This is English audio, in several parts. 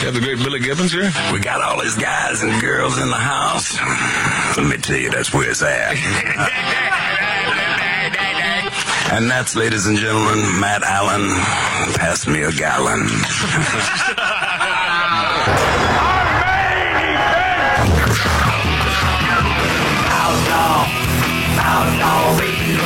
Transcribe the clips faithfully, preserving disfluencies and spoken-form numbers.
have the great Billy Gibbons here? We got all his guys and girls in the house. Let me tell you, that's where it's at. And that's, ladies and gentlemen, Matt Allen. Pass me a gallon. Outlaw, outlaw radio.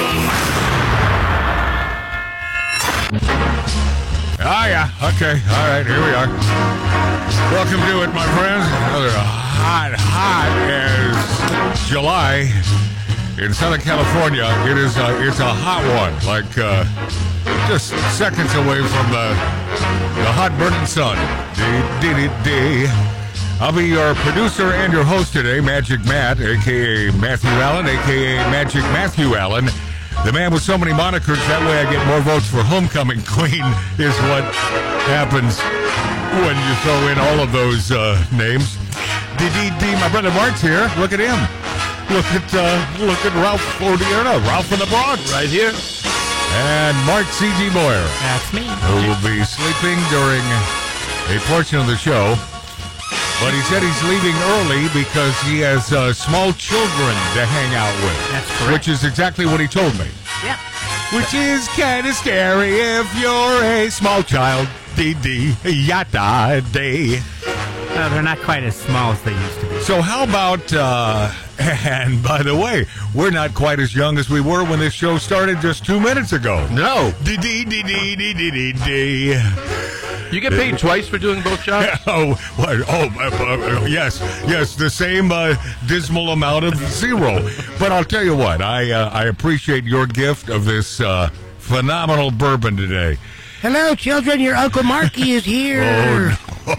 Ah, yeah. Okay. All right. Here we are. Welcome to it, my friends. Another hot, hot as July in Southern California. It is a, it's a hot one. Like uh, just seconds away from the the hot burning sun. Dee, dee, dee, dee. I'll be your producer and your host today, Magic Matt, a k a. Matthew Allen, a k a. Magic Matthew Allen. The man with so many monikers, that way I get more votes for Homecoming Queen, is what happens when you throw in all of those uh, names. D D D, my brother Mark's here. Look at him. Look at uh, look at Ralph Odierna, Ralph in the Bronx. Right here. And Mark C G Boyer. That's me. Who will be sleeping during a portion of the show. But he said he's leaving early because he has uh, small children to hang out with. That's correct. Which is exactly what he told me. Yeah. Which is kind of scary if you're a small child. D-D, yada, day. Well, they're not quite as small as they used to be. So how about, uh, and by the way, we're not quite as young as we were when this show started just two minutes ago. No. D-D-D-D-D-D-D. You get paid twice for doing both jobs? Oh, what? Oh, uh, uh, yes, yes, the same uh, dismal amount of zero. But I'll tell you what, I uh, I appreciate your gift of this uh, phenomenal bourbon today. Hello, children. Your Uncle Marky is here. Oh,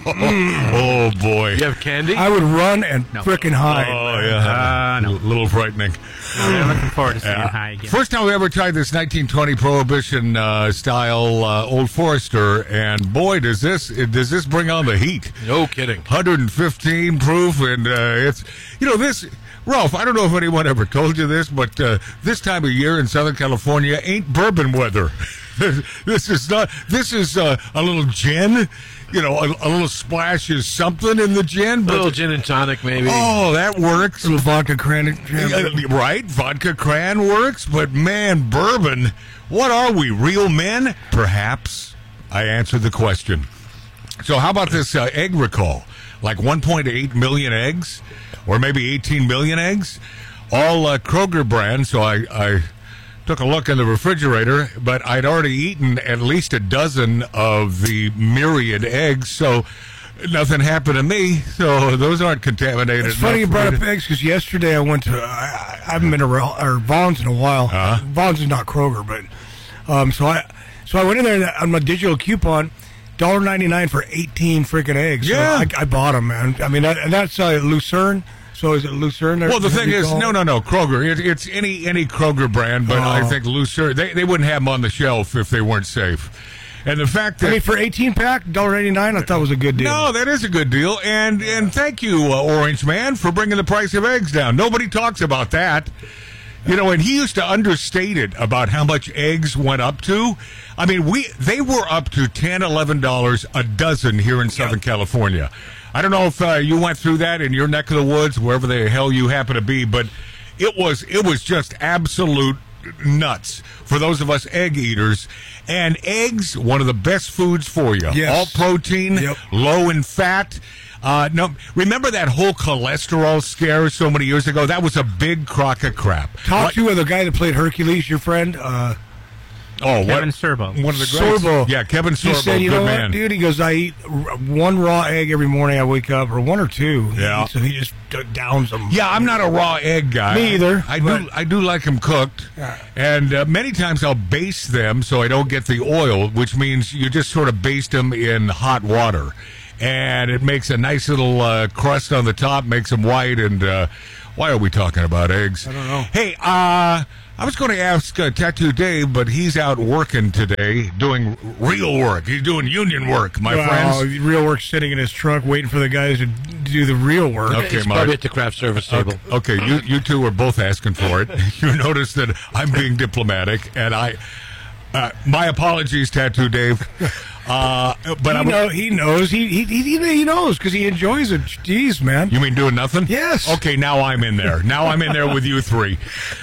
oh boy. You have candy? I would run and No. frickin' hide. Oh, yeah. Uh, no. A little frightening. I'm looking forward to seeing Yeah. it high again. First time we ever tried this nineteen twenty Prohibition uh, style uh, Old Forester, and boy, does this does this bring on the heat. No kidding. one hundred fifteen proof, and uh, it's, you know, this, Ralph, I don't know if anyone ever told you this, but uh, this time of year in Southern California ain't bourbon weather. This is not, this is uh, a little gin, you know, a, a little splash is something in the gin. A But, little gin and tonic, maybe. oh, that works. Little vodka cran. Uh, Right, vodka cran works, but man, bourbon, what are we, real men? Perhaps. I answered the question. So how about this uh, egg recall? Like one point eight million eggs, or maybe eighteen million eggs, all uh, Kroger brand. So I, I took a look in the refrigerator, but I'd already eaten at least a dozen of the myriad eggs, so nothing happened to me. So those aren't contaminated. It's funny you enough brought for me up to- eggs because yesterday I went to, I, I haven't been to Ra- or Vaughn's in a while. Uh-huh. Vaughn's is not Kroger, but, um, so I, so I went in there on my digital coupon, one dollar ninety-nine for eighteen freaking eggs. Yeah. So I, I bought them, man. I mean, that, and that's uh, Lucerne. So is it Lucerne? Well, the Is that thing what you is, call no, it? no, no, Kroger. It, it's any any Kroger brand, but I Oh. think Lucerne, they, they wouldn't have them on the shelf if they weren't safe. And the fact that... I mean, for eighteen pack, one dollar ninety-nine, I thought was a good deal. No, that is a good deal. And and thank you, uh, Orange Man, for bringing the price of eggs down. Nobody talks about that. You know, and he used to understate it about how much eggs went up to. I mean, we they were up to ten dollars, eleven dollars a dozen here in Southern California. I don't know if uh, you went through that in your neck of the woods, wherever the hell you happen to be, but it was it was just absolute nuts for those of us egg eaters. And eggs, one of the best foods for you. Yes. All protein, Yep. low in fat. Uh, no, remember that whole cholesterol scare so many years ago? That was a big crock of crap. Talk What- to the guy that played Hercules, your friend. Uh, oh, Kevin what? Sorbo. One of the greats. Sorbo. Yeah, Kevin He Sorbo. said, you good know man. what, dude? He goes, I eat r- one raw egg every morning I wake up, or one or two. Yeah. So he just d- downs them. Yeah, I'm not a raw egg guy. Me either, I do. but- I do like them cooked, Yeah. and uh, many times I'll baste them so I don't get the oil, which means you just sort of baste them in hot water, and it makes a nice little uh, crust on the top, makes them white. And uh, why are we talking about eggs? I don't know. Hey, uh, I was going to ask uh, Tattoo Dave, but he's out working today, doing real work. He's doing union work, my Well, friends. real work sitting in his truck waiting for the guys to do the real work. Okay, It's Mark. probably at the craft service table. Okay, you you two are both asking for it. You notice that I'm being diplomatic, and I, uh, my apologies, Tattoo Dave. Uh, but He, I'm, know, he knows. He he he, he knows because he enjoys it. Jeez, man. You mean doing nothing? Yes. Okay, now I'm in there. Now I'm in there with you three.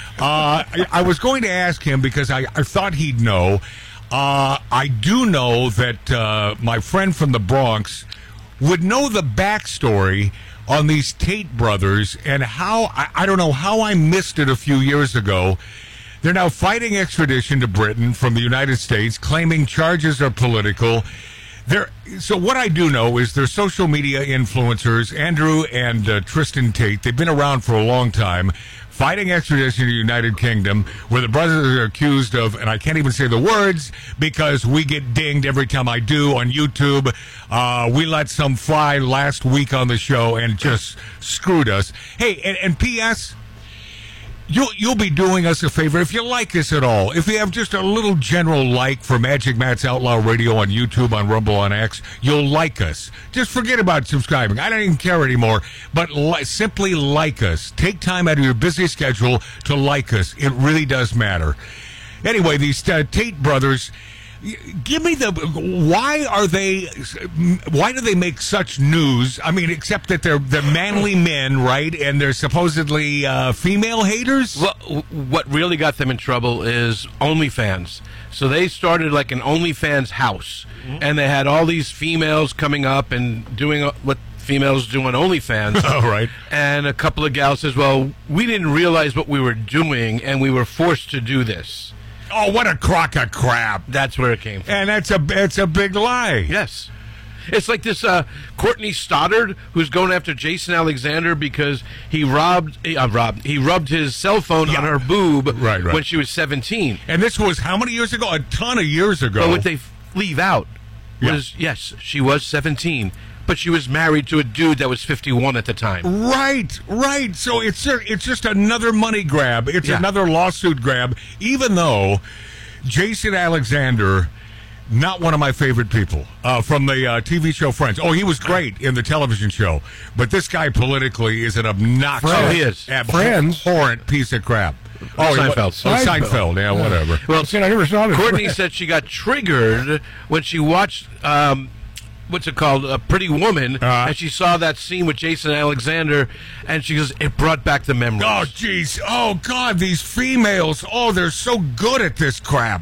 Uh, I, I was going to ask him because I, I thought he'd know. Uh, I do know that uh, my friend from the Bronx would know the backstory on these Tate brothers and how, I, I don't know how I missed it a few years ago. They're now fighting extradition to Britain from the United States, claiming charges are political. They're, so what I do know is they're social media influencers, Andrew and uh, Tristan Tate. They've been around for a long time, fighting extradition to the United Kingdom, where the brothers are accused of, and I can't even say the words because we get dinged every time I do on YouTube. Uh, we let some fly last week on the show and just screwed us. Hey, and, and P S, You'll, you'll be doing us a favor if you like us at all. If you have just a little general like for Magic Matt's Outlaw Radio on YouTube, on Rumble, on X, you'll like us. Just forget about subscribing. I don't even care anymore. But li- simply like us. Take time out of your busy schedule to like us. It really does matter. Anyway, these uh, Tate brothers, give me the, why are they, why do they make such news? I mean, except that they're, they're manly men, right? And they're supposedly uh, female haters? Well, what really got them in trouble is OnlyFans. So they started like an OnlyFans house, mm-hmm. and they had all these females coming up and doing what females do on OnlyFans. Oh, right. And a couple of gals says, well, we didn't realize what we were doing, and we were forced to do this. Oh, what a crock of crap. That's where it came from. And that's a, it's a big lie. Yes. It's like this uh, Courtney Stoddard who's going after Jason Alexander because he robbed, uh, robbed, he rubbed his cell phone Yeah. on her boob Right, right. when she was seventeen. And this was how many years ago? A ton of years ago. But what they leave out Yeah. was, yes, she was seventeen, but she was married to a dude that was fifty-one at the time. Right, right. So it's it's just another money grab. It's Yeah. another lawsuit grab, even though Jason Alexander, not one of my favorite people uh, from the uh, T V show Friends. Oh, he was great in the television show. But this guy politically is an obnoxious, Oh, he is. abhorrent piece of crap. Oh, Seinfeld. Oh, Seinfeld, yeah, whatever. Well, See, I never saw this. Courtney said she got triggered when she watched, um, what's it called, A Pretty Woman, Uh-huh. and she saw that scene with Jason Alexander, and she goes, it brought back the memories. Oh, jeez. Oh, God, these females. Oh, they're so good at this crap.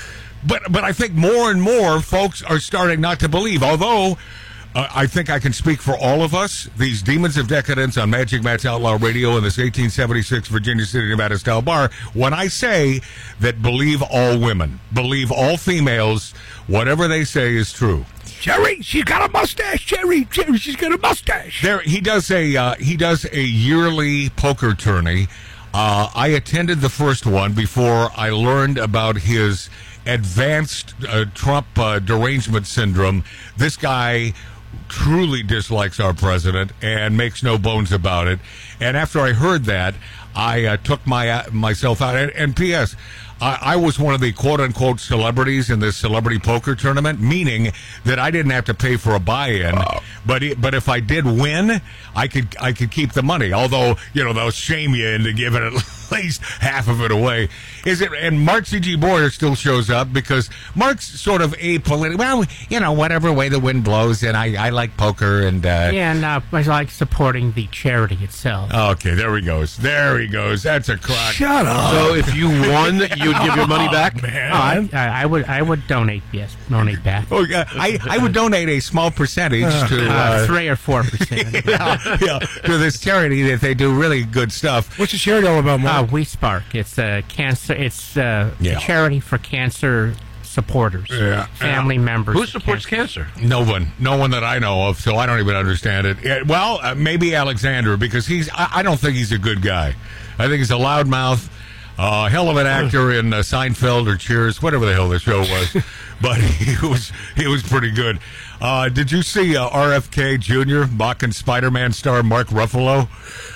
But but I think more and more folks are starting not to believe. Although, uh, I think I can speak for all of us. These demons of decadence on Magic Matt's Outlaw Radio in this eighteen seventy-six Virginia City, Nevada style bar. When I say that believe all women, believe all females, whatever they say is true. Jerry, she's got a mustache. Jerry, Jerry, she's got a mustache. There, he does a uh, he does a yearly poker tourney. Uh, I attended the first one before I learned about his advanced uh, Trump uh, derangement syndrome. This guy truly dislikes our president and makes no bones about it. And after I heard that, I uh, took my uh, myself out. And, and P S I, I was one of the quote-unquote celebrities in this celebrity poker tournament, meaning that I didn't have to pay for a buy-in. Oh. But it, but if I did win, I could I could keep the money. Although, you know, they'll shame you into giving at least half of it away. Is it? And Mark C G. Boyer still shows up because Mark's sort of apolitical. Well, you know, whatever way the wind blows, and I, I like poker and uh, Yeah, and uh, I like supporting the charity itself. okay, there he goes. There he goes. That's a crock. Shut up. So if you won, you would give your money back? Man. Oh, I, I, I would I would donate, yes, donate back. Oh, yeah, I, I would donate a small percentage to Uh, uh, three or four percent. yeah, yeah, to this charity that they do really good stuff. What's the charity all about, Uh, Mark? We Spark. It's a cancer. It's uh, Yeah. a charity for cancer supporters, Yeah. family members. Who of supports cancer? No one, no one that I know of, so I don't even understand it. Yeah, well, uh, maybe Alexander, because he's, I, I don't think he's a good guy. I think he's a loudmouth, uh, hell of an actor in uh, Seinfeld or Cheers, whatever the hell the show was. But he was, he was pretty good. Uh, did you see uh, R F K Junior mocking Spider-Man star Mark Ruffalo?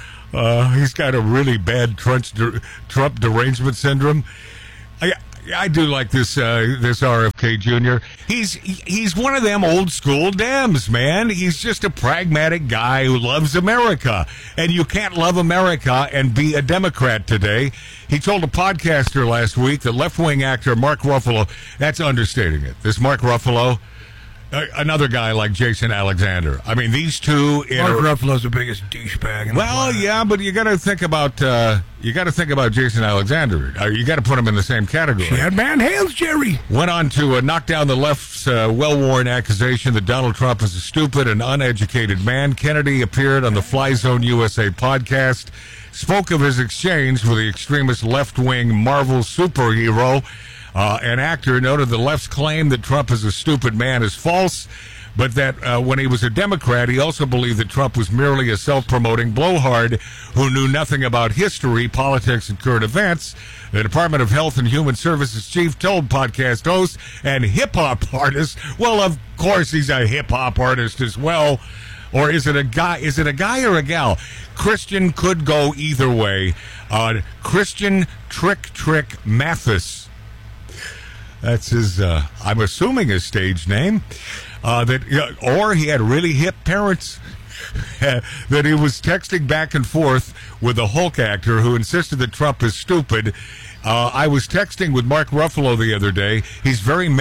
Uh, he's got a really bad Trump, Trump derangement syndrome. I, I do like this uh, this R F K Junior He's he's one of them old school Dems, man. He's just a pragmatic guy who loves America, and you can't love America and be a Democrat today. He told a podcaster last week that left wing actor Mark Ruffalo. That's understating it. This Mark Ruffalo, uh, another guy like Jason Alexander. I mean, these two. In Mark a, Ruffalo's the biggest douchebag. In well, the planet. yeah, but you got to think about uh, you got to think about Jason Alexander. Uh, you got to put him in the same category. She had man hands, Jerry. Went on to uh, knock down the left's uh, well-worn accusation that Donald Trump is a stupid and uneducated man. Kennedy appeared on the Fly Zone U S A podcast, spoke of his exchange with the extremist left-wing Marvel superhero uh, and actor, noted the left's claim that Trump is a stupid man is false, but that uh, when he was a Democrat, he also believed that Trump was merely a self-promoting blowhard who knew nothing about history, politics, and current events. The Department of Health and Human Services chief told podcast host and hip-hop artist, well, of course he's a hip-hop artist as well. Or is it a guy? Is it a guy or a gal? Christian could go either way. Uh, Christian Trick Trick Mathis. That's his, uh, I'm assuming his stage name. Uh, that, uh, or he had really hip parents. That he was texting back and forth with a Hulk actor who insisted that Trump is stupid. Uh, I was texting with Mark Ruffalo the other day. He's very